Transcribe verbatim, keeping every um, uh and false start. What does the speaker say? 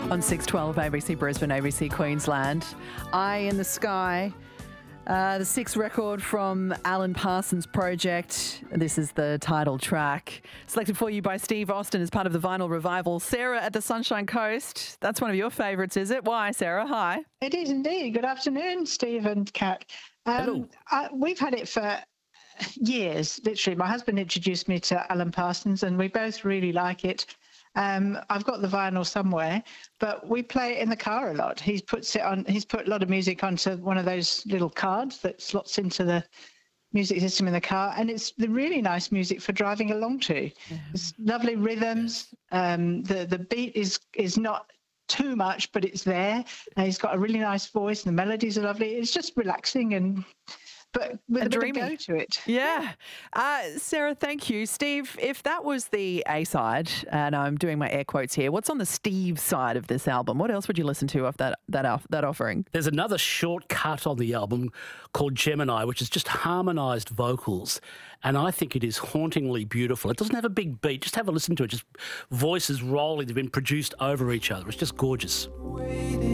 On six twelve A B C Brisbane, A B C Queensland. Eye in the Sky, uh, the sixth record from Alan Parsons Project. This is the title track. Selected for you by Steve Austin as part of the vinyl revival. Sarah at the Sunshine Coast, that's one of your favourites, is it? Why, Sarah? Hi. It is indeed. Good afternoon, Steve and Kat. Um, Hello. I, we've had it for years, literally. My husband introduced me to Alan Parsons and we both really like it. Um, I've got the vinyl somewhere, but we play it in the car a lot. He puts it on. He's put a lot of music onto one of those little cards that slots into the music system in the car, and it's the really nice music for driving along to. Yeah. It's lovely rhythms. Um, the the beat is is not too much, but it's there. And he's got a really nice voice, and the melodies are lovely. It's just relaxing and. But with and a dreamy. bit of go to it. Yeah. Uh, Sarah, thank you. Steve, if that was the A side, and I'm doing my air quotes here, what's on the Steve side of this album? What else would you listen to off that that, off, that offering? There's another short cut on the album called Gemini, which is just harmonised vocals, and I think it is hauntingly beautiful. It doesn't have a big beat. Just have a listen to it. Just voices rolling. They've been produced over each other. It's just gorgeous.